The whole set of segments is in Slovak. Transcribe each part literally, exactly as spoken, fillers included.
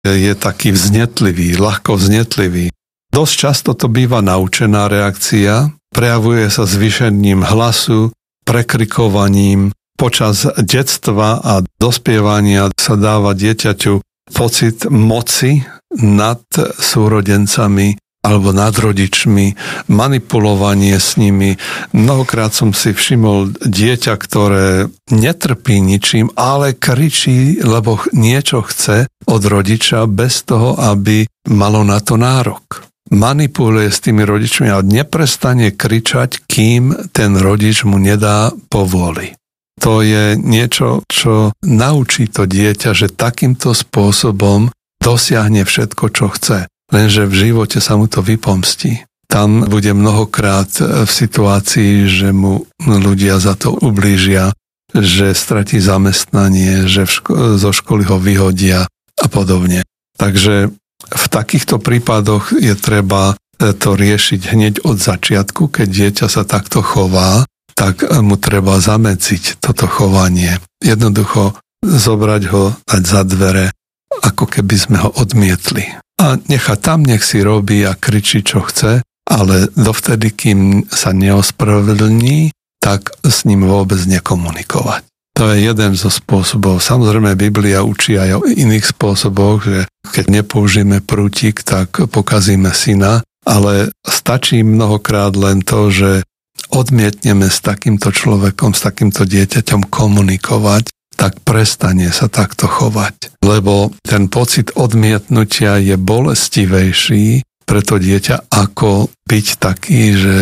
je taký vznetlivý, ľahko vznetlivý. Dosť často to býva naučená reakcia, prejavuje sa zvýšením hlasu, prekrikovaním. Počas detstva a dospievania sa dáva dieťaťu pocit moci nad súrodencami alebo nad rodičmi, manipulovanie s nimi. Mnohokrát som si všimol dieťa, ktoré netrpí ničím, ale kričí, lebo niečo chce od rodiča bez toho, aby malo na to nárok. Manipuluje s tými rodičmi a neprestane kričať, kým ten rodič mu nedá povoli. To je niečo, čo naučí to dieťa, že takýmto spôsobom dosiahne všetko, čo chce. Lenže v živote sa mu to vypomstí. Tam bude mnohokrát v situácii, že mu ľudia za to ublížia, že stratí zamestnanie, že v ško- zo školy ho vyhodia a podobne. Takže v takýchto prípadoch je treba to riešiť hneď od začiatku, keď dieťa sa takto chová, tak mu treba zamedziť toto chovanie. Jednoducho zobrať ho, dať za dvere, ako keby sme ho odmietli. A nechať tam, nech si robí a kričí, čo chce, ale dovtedy, kým sa neospravedlní, tak s ním vôbec nekomunikovať. To je jeden zo spôsobov. Samozrejme, Biblia učí aj o iných spôsoboch, že keď nepoužijeme prútik, tak pokazíme syna, ale stačí mnohokrát len to, že odmietneme s takýmto človekom, s takýmto dieťaťom komunikovať, tak prestane sa takto chovať. Lebo ten pocit odmietnutia je bolestivejší pre to dieťa, ako byť taký, že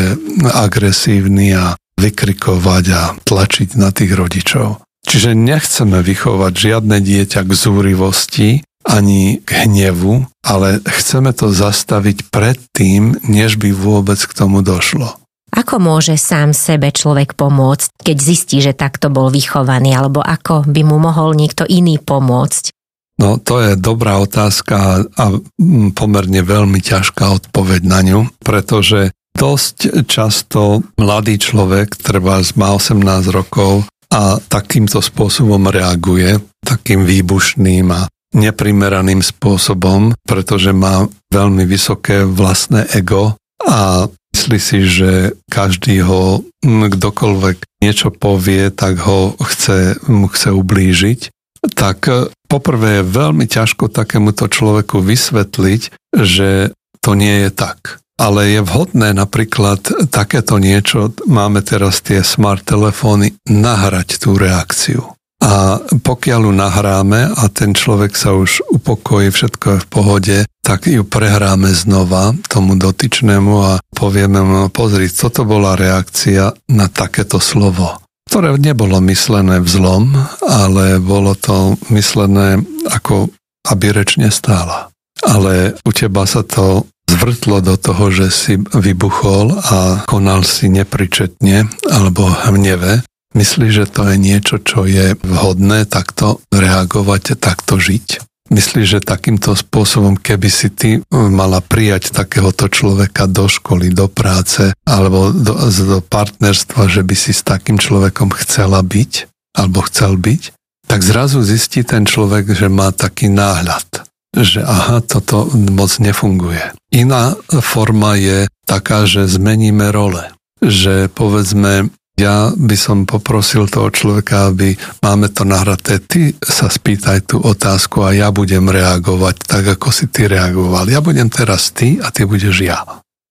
agresívny a vykrikovať a tlačiť na tých rodičov. Čiže nechceme vychovať žiadne dieťa k zúrivosti ani k hnevu, ale chceme to zastaviť predtým, než by vôbec k tomu došlo. Ako môže sám sebe človek pomôcť, keď zistí, že takto bol vychovaný, alebo ako by mu mohol niekto iný pomôcť? No, to je dobrá otázka a pomerne veľmi ťažká odpoveď na ňu, pretože dosť často mladý človek, treba má osemnásť rokov a takýmto spôsobom reaguje, takým výbušným a neprimeraným spôsobom, pretože má veľmi vysoké vlastné ego a myslí si, že každý ho, kdokoľvek niečo povie, tak ho chce, mu chce ublížiť. Tak poprvé je veľmi ťažko takémuto človeku vysvetliť, že to nie je tak. Ale je vhodné napríklad takéto niečo, máme teraz tie smart telefóny, nahrať tú reakciu. A pokiaľ ju nahráme a ten človek sa už upokojí, všetko je v pohode, tak ju prehráme znova tomu dotyčnému a povieme mu, pozri, toto bola reakcia na takéto slovo, ktoré nebolo myslené vzlom, ale bolo to myslené ako aby reč nestála. Ale u teba sa to zvrtlo do toho, že si vybuchol a konal si nepričetne alebo hneve. Myslíš, že to je niečo, čo je vhodné takto reagovať, takto žiť? Myslíš, že takýmto spôsobom, keby si ty mala prijať takéhoto človeka do školy, do práce alebo do, do partnerstva, že by si s takým človekom chcela byť alebo chcel byť, tak zrazu zistí ten človek, že má taký náhľad, že aha, toto moc nefunguje. Iná forma je taká, že zmeníme role, že povedzme, ja by som poprosil toho človeka, aby máme to nahraté, ty sa spýtaj tú otázku a ja budem reagovať tak, ako si ty reagoval. Ja budem teraz ty a ty budeš ja.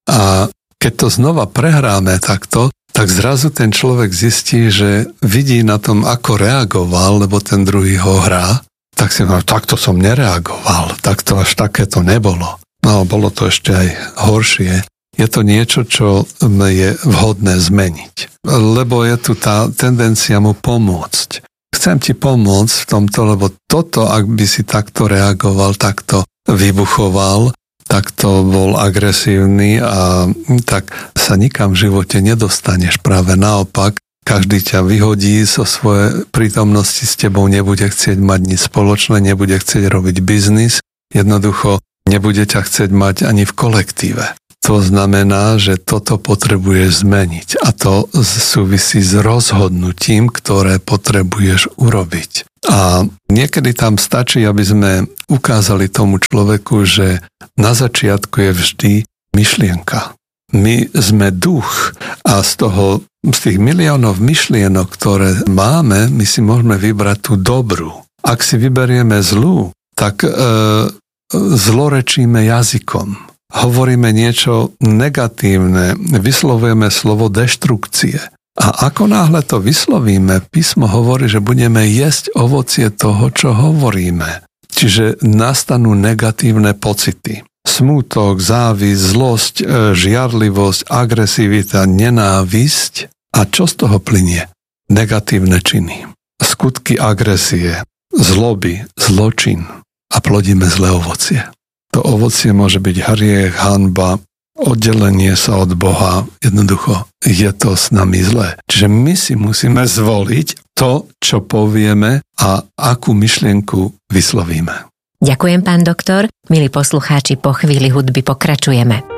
A keď to znova prehráme takto, tak zrazu ten človek zistí, že vidí na tom, ako reagoval, lebo ten druhý ho hrá, tak si no, takto som nereagoval, takto až takéto nebolo. No, bolo to ešte aj horšie. Je to niečo, čo je vhodné zmeniť. Lebo je tu tá tendencia mu pomôcť. Chcem ti pomôcť v tomto, lebo toto, ak by si takto reagoval, takto vybuchoval, takto bol agresívny a tak sa nikam v živote nedostaneš. Práve naopak, každý ťa vyhodí zo svojej prítomnosti, s tebou nebude chcieť mať nič spoločné, nebude chcieť robiť biznis, jednoducho nebude ťa chcieť mať ani v kolektíve. To znamená, že toto potrebuješ zmeniť a to súvisí s rozhodnutím, ktoré potrebuješ urobiť. A niekedy tam stačí, aby sme ukázali tomu človeku, že na začiatku je vždy myšlienka. My sme duch a z toho, z tých miliónov myšlienok, ktoré máme, my si môžeme vybrať tú dobrú. Ak si vyberieme zlú, tak e, zlorečíme jazykom. Hovoríme niečo negatívne, vyslovujeme slovo deštrukcie. A ako náhle to vyslovíme, písmo hovorí, že budeme jesť ovocie toho, čo hovoríme. Čiže nastanú negatívne pocity. Smútok, závisť, zlosť, žiarlivosť, agresivita, nenávisť. A čo z toho plynie? Negatívne činy. Skutky agresie, zloby, zločin. A plodíme zlé ovocie. To ovocie môže byť hriech, hanba, oddelenie sa od Boha, jednoducho je to s nami zlé. Čiže my si musíme zvoliť to, čo povieme a akú myšlienku vyslovíme. Ďakujem, pán doktor. Milí poslucháči, po chvíli hudby pokračujeme.